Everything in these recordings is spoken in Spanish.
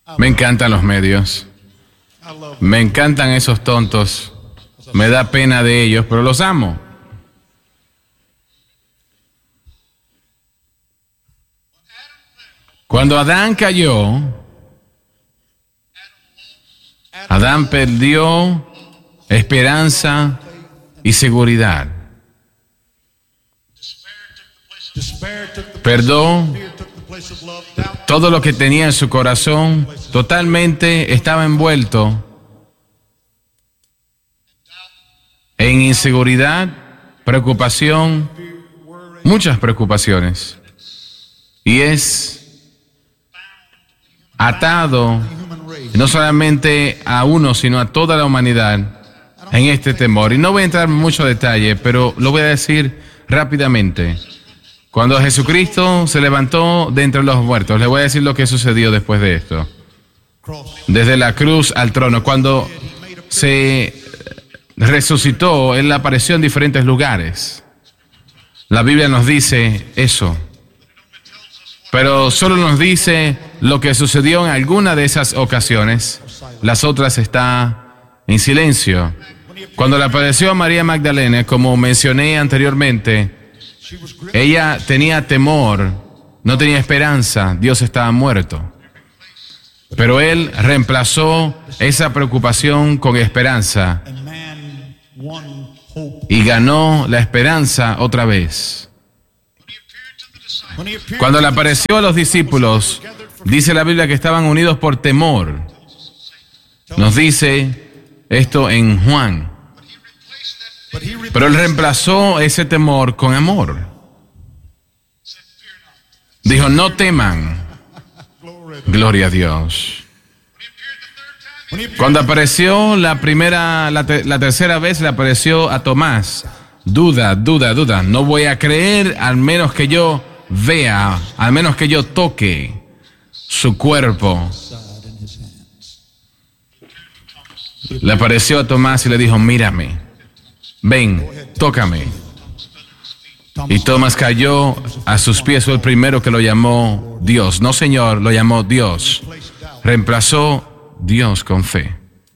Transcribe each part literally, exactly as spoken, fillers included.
Me encantan los medios. Me encantan esos tontos. Me da pena de ellos, pero los amo. Cuando Adán cayó, Adán perdió esperanza y seguridad. Perdió todo lo que tenía en su corazón, totalmente estaba envuelto en inseguridad, preocupación, muchas preocupaciones. Y es atado no solamente a uno, sino a toda la humanidad en este temor. Y no voy a entrar en mucho detalle, pero lo voy a decir rápidamente. Cuando Jesucristo se levantó de entre los muertos, les voy a decir lo que sucedió después de esto. Desde la cruz al trono, cuando se resucitó, Él apareció en diferentes lugares. La Biblia nos dice eso. Pero solo nos dice lo que sucedió en alguna de esas ocasiones. Las otras está en silencio. Cuando le apareció a María Magdalena, como mencioné anteriormente, ella tenía temor, no tenía esperanza, Dios estaba muerto. Pero Él reemplazó esa preocupación con esperanza y ganó la esperanza otra vez. Cuando le apareció a los discípulos, dice la Biblia que estaban unidos por temor. Nos dice esto en Juan. Pero Él reemplazó ese temor con amor. Dijo, no teman. Gloria a Dios. Cuando apareció la primera, la, te, la tercera vez, le apareció a Tomás. Duda, duda, duda. No voy a creer al menos que yo vea, al menos que yo toque su cuerpo. Le apareció a Tomás y le dijo, mírame, ven, tócame. Y Tomás cayó a sus pies, fue el primero que lo llamó Dios. No Señor, lo llamó Dios. Reemplazó Dios con fe.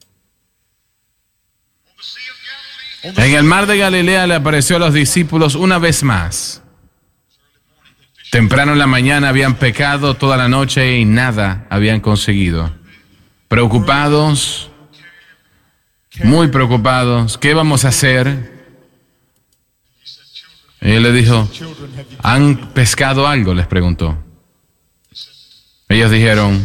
En el mar de Galilea le apareció a los discípulos una vez más. Temprano en la mañana habían pecado toda la noche y nada habían conseguido. Preocupados, muy preocupados. ¿Qué vamos a hacer? Y él le dijo, ¿han pescado algo? Les preguntó. Ellos dijeron,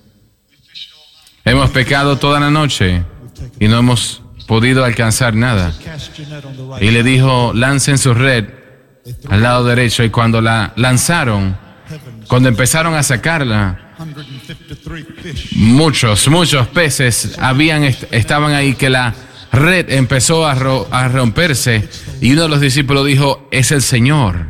hemos pecado toda la noche y no hemos podido alcanzar nada. Y le dijo, lancen su red al lado derecho, y cuando la lanzaron, cuando empezaron a sacarla, muchos, muchos peces habían, estaban ahí, que la red empezó a, ro, a romperse, y uno de los discípulos dijo, es el Señor.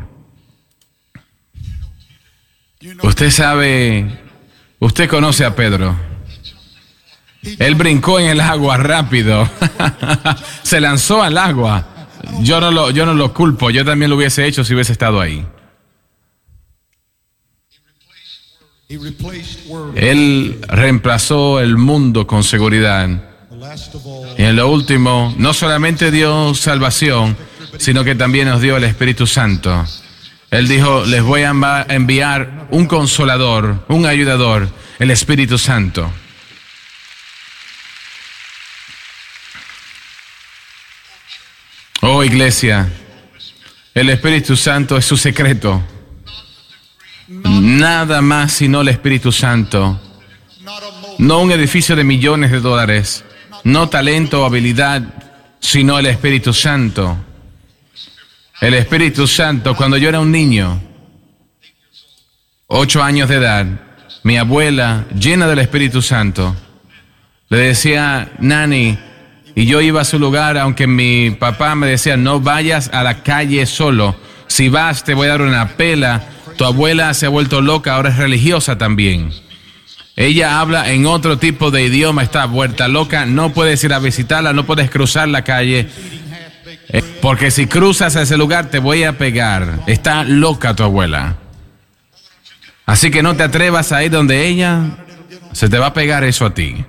Usted sabe, usted conoce a Pedro. Él brincó en el agua rápido, se lanzó al agua. Yo no lo, yo no lo culpo, yo también lo hubiese hecho si hubiese estado ahí. Él reemplazó el mundo con seguridad. Y en lo último, no solamente dio salvación, sino que también nos dio el Espíritu Santo. Él dijo, les voy a enviar un consolador, un ayudador, el Espíritu Santo. Oh, iglesia, el Espíritu Santo es su secreto. Nada más sino el Espíritu Santo. No un edificio de millones de dólares, no talento o habilidad, sino el Espíritu Santo. El Espíritu Santo, cuando yo era un niño, ocho años de edad, mi abuela, llena del Espíritu Santo, le decía, Nani, y yo iba a su lugar, aunque mi papá me decía, no vayas a la calle solo. Si vas, te voy a dar una pela. Tu abuela se ha vuelto loca, ahora es religiosa también. Ella habla en otro tipo de idioma, está vuelta loca. No puedes ir a visitarla, no puedes cruzar la calle. Porque si cruzas a ese lugar, te voy a pegar. Está loca tu abuela. Así que no te atrevas a ir donde ella. se te va a pegar eso a ti.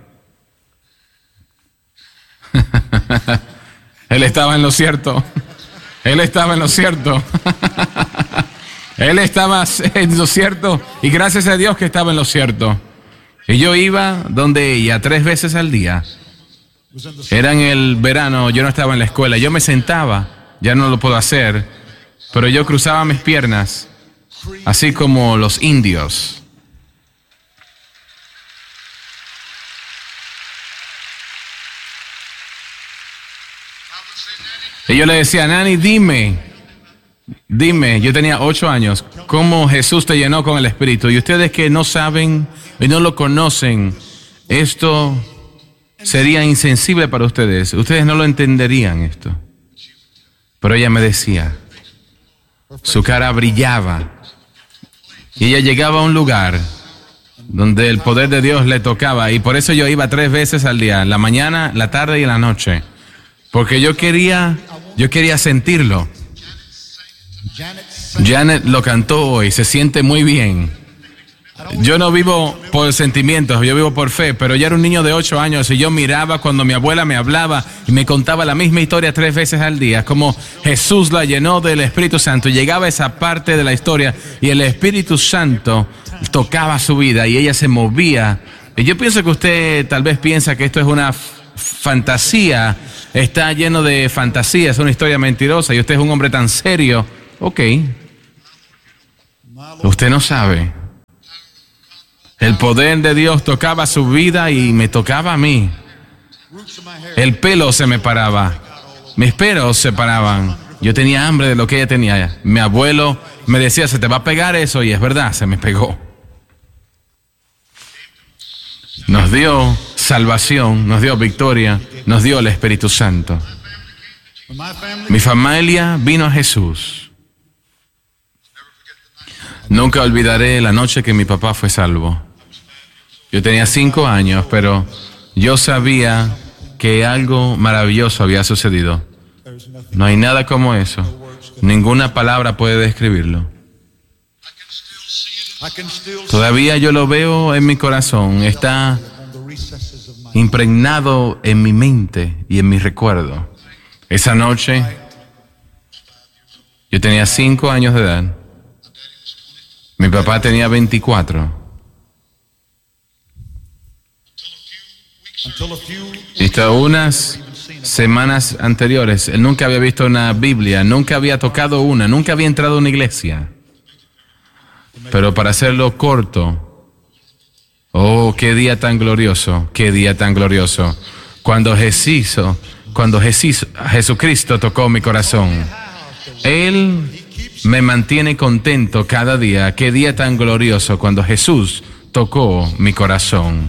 Él estaba en lo cierto. Él estaba en lo cierto. Él estaba en lo cierto y gracias a Dios que estaba en lo cierto. Y yo iba donde ella tres veces al día. Era en el verano, yo no estaba en la escuela. Yo me sentaba, ya no lo puedo hacer, pero yo cruzaba mis piernas, así como los indios. Y yo le decía, Nani, dime, dime, yo tenía ocho años, cómo Jesús te llenó con el Espíritu. Y ustedes que no saben y no lo conocen, esto sería insensible para ustedes. Ustedes no lo entenderían esto. Pero ella me decía, su cara brillaba. Y ella llegaba a un lugar donde el poder de Dios le tocaba. Y por eso yo iba tres veces al día, en la mañana, la tarde y en la noche. Porque yo quería, yo quería sentirlo. Janet lo cantó hoy, se siente muy bien. Yo no vivo por sentimientos, yo vivo por fe, pero yo era un niño de ocho años y yo miraba cuando mi abuela me hablaba y me contaba la misma historia tres veces al día, como Jesús la llenó del Espíritu Santo. Llegaba esa parte de la historia y el Espíritu Santo tocaba su vida y ella se movía. Y yo pienso que usted tal vez piensa que esto es una fantasía, está lleno de fantasía, es una historia mentirosa y usted es un hombre tan serio. Ok, usted no sabe. El poder de Dios tocaba su vida y me tocaba a mí. El pelo se me paraba, mis pelos se paraban. Yo tenía hambre de lo que ella tenía. Mi abuelo me decía, se te va a pegar eso, y es verdad, se me pegó. Nos dio salvación, nos dio victoria, nos dio el Espíritu Santo. Mi familia vino a Jesús. Nunca olvidaré la noche que mi papá fue salvo. Yo tenía cinco años, pero yo sabía que algo maravilloso había sucedido. No hay nada como eso. Ninguna palabra puede describirlo. Todavía yo lo veo en mi corazón. Está impregnado en mi mente y en mi recuerdo. Esa noche, yo tenía cinco años de edad. Mi papá tenía veinticuatro. Y hasta unas semanas anteriores, él nunca había visto una Biblia, nunca había tocado una, nunca había entrado a una iglesia. Pero para hacerlo corto, oh, qué día tan glorioso, qué día tan glorioso. Cuando Jesús, cuando Jesús, Jesucristo tocó mi corazón. Él me mantiene contento cada día. Qué día tan glorioso cuando Jesús tocó mi corazón.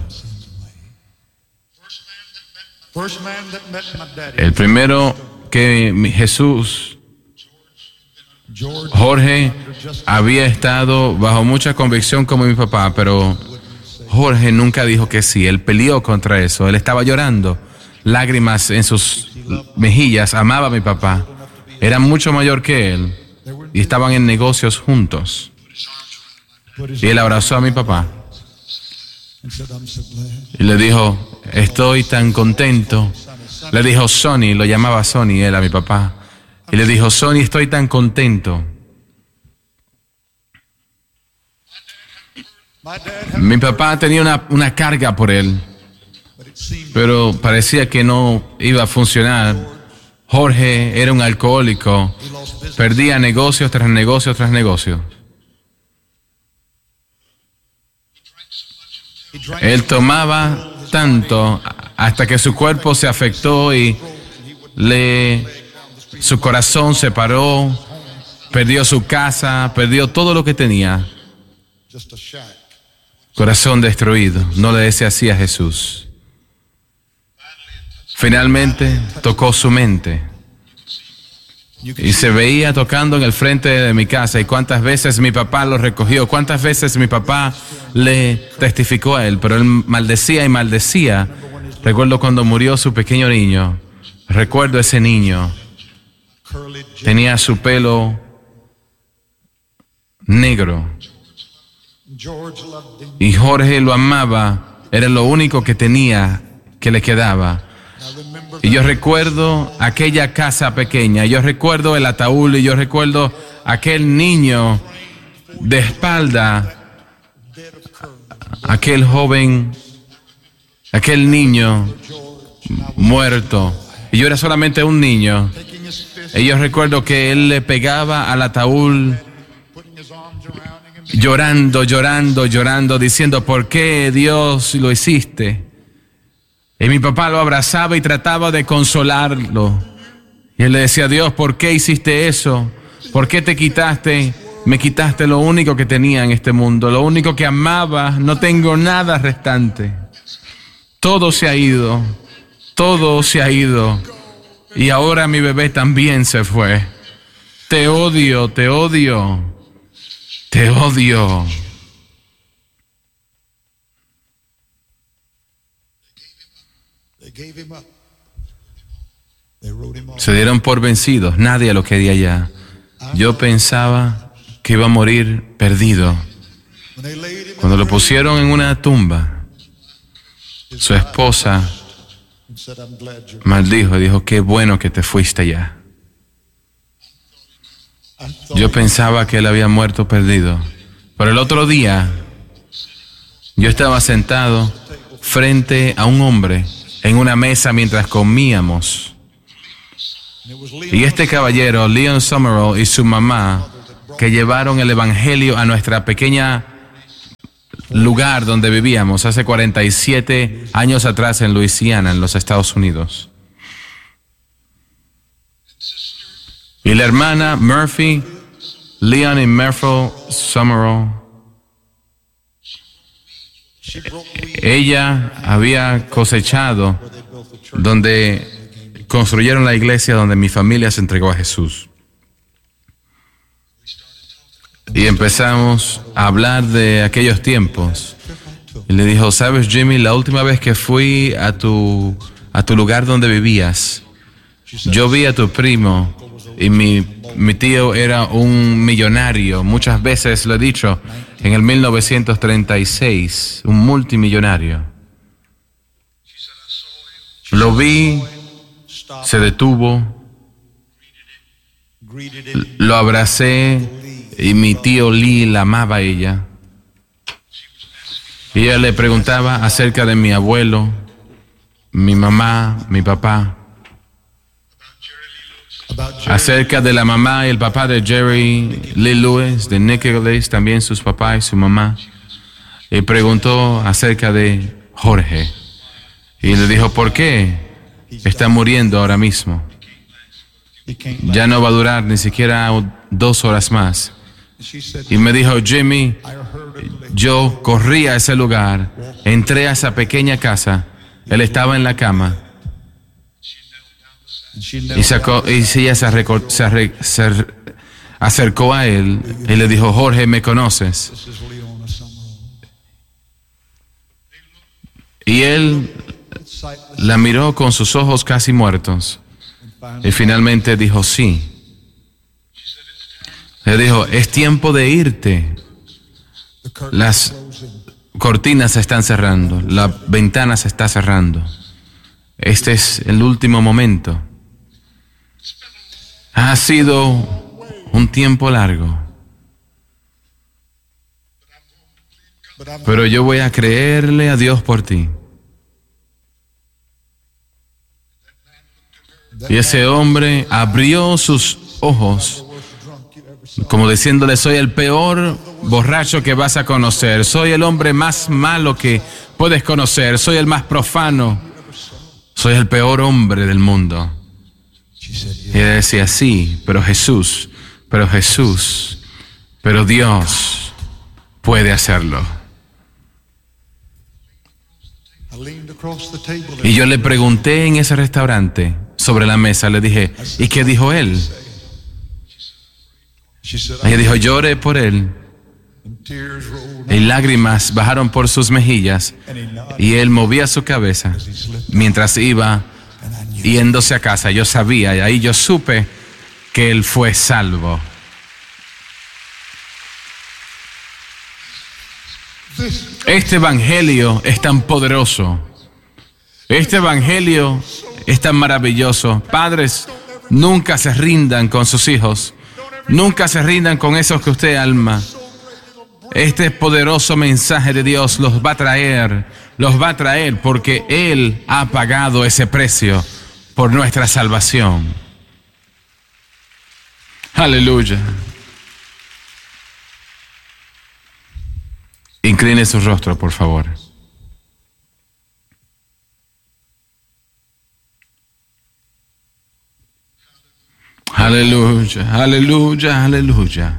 El primero que Jesús, Jorge, había estado bajo mucha convicción como mi papá, pero Jorge nunca dijo que sí. Él peleó contra eso. Él estaba llorando, lágrimas en sus mejillas. Amaba a mi papá. Era mucho mayor que él y estaban en negocios juntos. Y él abrazó a mi papá y le dijo, estoy tan contento. Le dijo Sonny, lo llamaba Sonny, él a mi papá. Y le dijo, Sonny, estoy tan contento. Mi papá tenía una, una carga por él, pero parecía que no iba a funcionar. Jorge era un alcohólico, perdía negocios tras negocios tras negocios. Él tomaba tanto hasta que su cuerpo se afectó y le, su corazón se paró, perdió su casa, perdió todo lo que tenía. Corazón destruido, no le decía así a Jesús. Finalmente tocó su mente y se veía tocando en el frente de mi casa. Y cuántas veces mi papá lo recogió, cuántas veces mi papá le testificó a él, pero él maldecía y maldecía. Recuerdo cuando murió su pequeño niño, recuerdo ese niño, tenía su pelo negro y Jorge lo amaba Era lo único que tenía, que le quedaba. Y yo recuerdo aquella casa pequeña, yo recuerdo el ataúd y yo recuerdo aquel niño de espalda, aquel joven, aquel niño muerto. Y yo era solamente un niño. Y yo recuerdo que él le pegaba al ataúd, llorando, llorando, llorando, diciendo, ¿por qué, Dios, lo hiciste? Y mi papá lo abrazaba y trataba de consolarlo. Y él le decía, Dios, ¿por qué hiciste eso? ¿Por qué te quitaste? Me quitaste lo único que tenía en este mundo, lo único que amaba. No tengo nada restante. Todo se ha ido. Todo se ha ido. Y ahora mi bebé también se fue. Te odio, te odio. Te odio. Se dieron por vencidos, nadie lo quería ya. Yo pensaba que iba a morir perdido. Cuando lo pusieron en una tumba, su esposa maldijo y dijo, qué bueno que te fuiste ya. Yo pensaba que él había muerto perdido. Pero el otro día, yo estaba sentado frente a un hombre en una mesa mientras comíamos. Y este caballero, Leon Summerall, y su mamá, que llevaron el evangelio a nuestra pequeña lugar donde vivíamos hace cuarenta y siete años atrás en Luisiana, en los Estados Unidos. Y la hermana Murphy, Leon y Myrtle Summerall, ella había cosechado donde construyeron la iglesia donde mi familia se entregó a Jesús. Y empezamos a hablar de aquellos tiempos. Y le dijo, ¿sabes, Jimmy? La última vez que fui a tu, a tu lugar donde vivías, yo vi a tu primo y mi, mi tío era un millonario. Muchas veces lo he dicho, en el mil novecientos treinta y seis, un multimillonario. Lo vi, se detuvo, lo abracé y mi tío Lee la amaba a ella. Y ella le preguntaba acerca de mi abuelo, mi mamá, mi papá, acerca de la mamá y el papá de Jerry Lee Lewis, de Nicholas, también sus papás y su mamá. Y preguntó acerca de Jorge. Y le dijo, ¿por qué está muriendo ahora mismo? Ya no va a durar ni siquiera dos horas más. Y me dijo, Jimmy, yo corrí a ese lugar, entré a esa pequeña casa, él estaba en la cama, y, sacó, y ella se, arrecor, se, arre, se acercó a él y le dijo, Jorge, ¿me conoces? Y él la miró con sus ojos casi muertos y finalmente dijo, sí. Le dijo, es tiempo de irte. Las cortinas se están cerrando, la ventana se está cerrando. Este es el último momento. Ha sido un tiempo largo, pero yo voy a creerle a Dios por ti. Y ese hombre abrió sus ojos, como diciéndole, soy el peor borracho que vas a conocer, soy el hombre más malo que puedes conocer, soy el más profano, soy el peor hombre del mundo. Y ella decía, sí, pero Jesús, pero Jesús, pero Dios puede hacerlo. Y yo le pregunté en ese restaurante, sobre la mesa, le dije, ¿y qué dijo él? Ella dijo, lloré por él. Y lágrimas bajaron por sus mejillas y él movía su cabeza mientras iba yéndose a casa. Yo sabía, y ahí yo supe que él fue salvo. Este evangelio es tan poderoso. Este evangelio es tan maravilloso. Padres, nunca se rindan con sus hijos. Nunca se rindan con esos que usted ama. Este poderoso mensaje de Dios los va a traer, los va a traer porque Él ha pagado ese precio por nuestra salvación. Aleluya. Incline su rostro, por favor. Aleluya, aleluya, aleluya.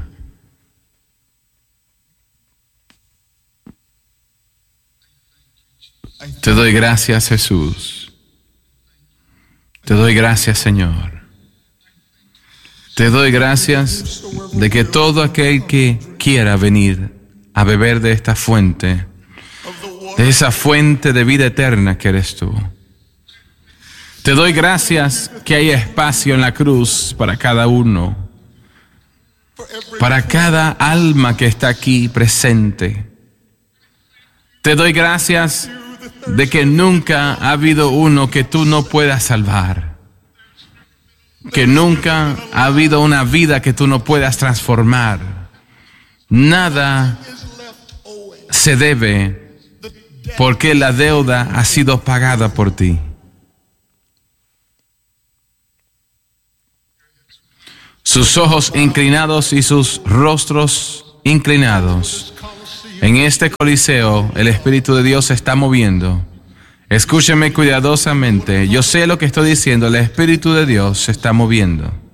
Te doy gracias, Jesús. Te doy gracias, Señor. Te doy gracias de que todo aquel que quiera venir a beber de esta fuente, de esa fuente de vida eterna que eres tú. Te doy gracias que hay espacio en la cruz para cada uno, para cada alma que está aquí presente. Te doy gracias de que nunca ha habido uno que tú no puedas salvar, que nunca ha habido una vida que tú no puedas transformar. Nada se debe porque la deuda ha sido pagada por ti. Sus ojos inclinados y sus rostros inclinados. En este coliseo, el Espíritu de Dios se está moviendo. Escúcheme cuidadosamente. Yo sé lo que estoy diciendo. El Espíritu de Dios se está moviendo.